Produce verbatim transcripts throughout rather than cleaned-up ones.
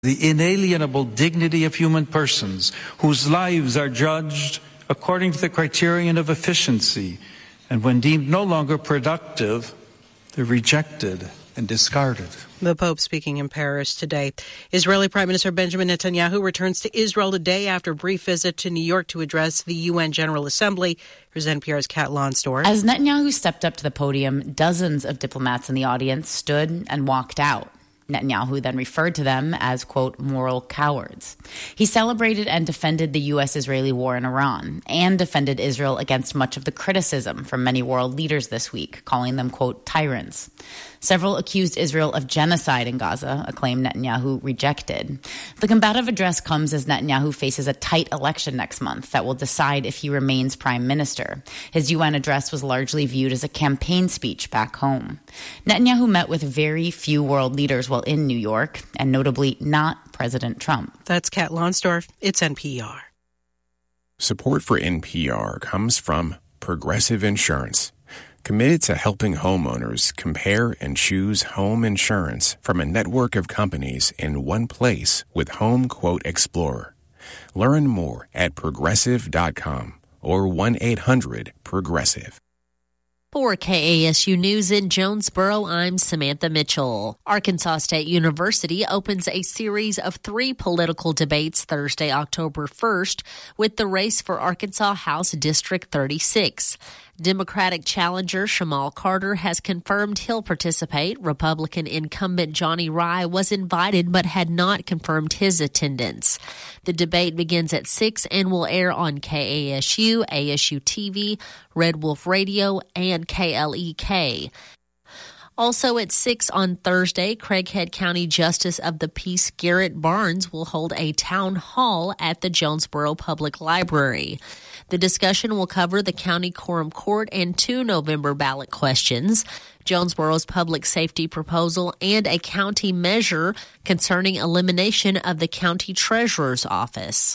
the inalienable dignity of human persons whose lives are judged according to the criterion of efficiency, and when deemed no longer productive, they're rejected and discarded. The Pope speaking in Paris today. Israeli Prime Minister Benjamin Netanyahu returns to Israel today after a brief visit to New York to address the U N General Assembly. Here's N P R's Kat Lonsdorf. As Netanyahu stepped up to the podium, dozens of diplomats in the audience stood and walked out. Netanyahu then referred to them as, quote, moral cowards. He celebrated and defended the U S-Israeli war in Iran and defended Israel against much of the criticism from many world leaders this week, calling them, quote, tyrants. Several accused Israel of genocide in Gaza, a claim Netanyahu rejected. The combative address comes as Netanyahu faces a tight election next month that will decide if he remains prime minister. His U N address was largely viewed as a campaign speech back home. Netanyahu met with very few world leaders while in New York, and notably not President Trump. That's Kat Lonsdorf. It's N P R. Support for N P R comes from Progressive Insurance, committed to helping homeowners compare and choose home insurance from a network of companies in one place with Home Quote Explorer. Learn more at progressive dot com or one eight hundred progressive. For K A S U News in Jonesboro, I'm Samantha Mitchell. Arkansas State University opens a series of three political debates Thursday, October first, with the race for Arkansas House District thirty-six. Democratic challenger Shamal Carter has confirmed he'll participate. Republican incumbent Johnny Rye was invited but had not confirmed his attendance. The debate begins at six and will air on K A S U, A S U T V, Red Wolf Radio, and K L E K. Also at six on Thursday, Craighead County Justice of the Peace Garrett Barnes will hold a town hall at the Jonesboro Public Library. The discussion will cover the county quorum court and two November ballot questions, Jonesboro's public safety proposal, and a county measure concerning elimination of the county treasurer's office.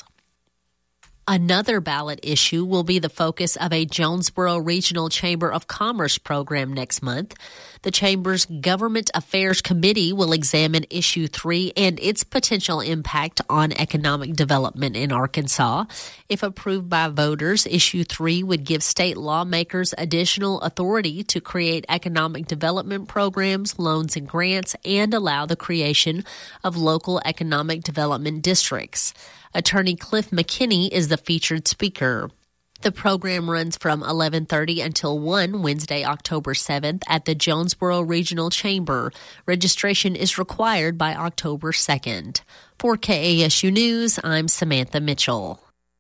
Another ballot issue will be the focus of a Jonesboro Regional Chamber of Commerce program next month. The Chamber's Government Affairs Committee will examine Issue three and its potential impact on economic development in Arkansas. If approved by voters, Issue three would give state lawmakers additional authority to create economic development programs, loans, and grants, and allow the creation of local economic development districts. Attorney Cliff McKinney is the featured speaker. The program runs from eleven thirty until one Wednesday, October seventh at the Jonesboro Regional Chamber. Registration is required by October second. For K A S U News, I'm Samantha Mitchell.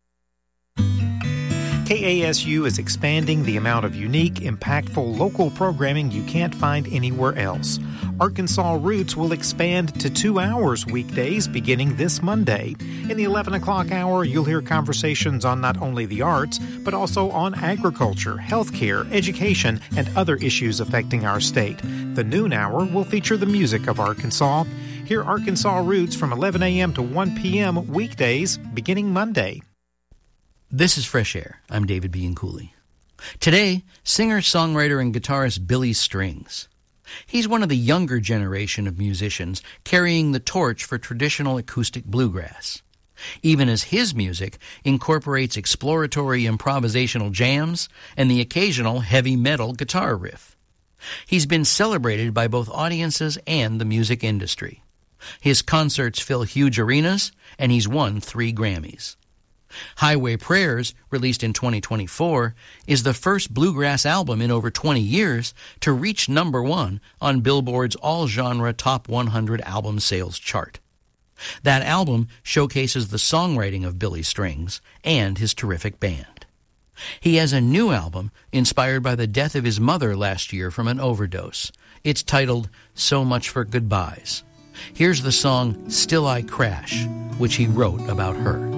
K A S U is expanding the amount of unique, impactful local programming you can't find anywhere else. Arkansas Roots will expand to two hours weekdays beginning this Monday. In the eleven o'clock hour, you'll hear conversations on not only the arts, but also on agriculture, healthcare, education, and other issues affecting our state. The noon hour will feature the music of Arkansas. Hear Arkansas Roots from eleven a.m. to one p.m. weekdays beginning Monday. This is Fresh Air. I'm David Bianculli. Today, singer, songwriter, and guitarist Billy Strings. He's one of the younger generation of musicians carrying the torch for traditional acoustic bluegrass, even as his music incorporates exploratory improvisational jams and the occasional heavy metal guitar riff. He's been celebrated by both audiences and the music industry. His concerts fill huge arenas, and he's won three Grammys. Highway Prayers, released in twenty twenty-four, is the first bluegrass album in over twenty years to reach number one on Billboard's all-genre Top one hundred Album Sales chart. That album showcases the songwriting of Billy Strings and his terrific band. He has a new album inspired by the death of his mother last year from an overdose. It's titled So Much for Goodbyes. Here's the song Still I Crash, which he wrote about her.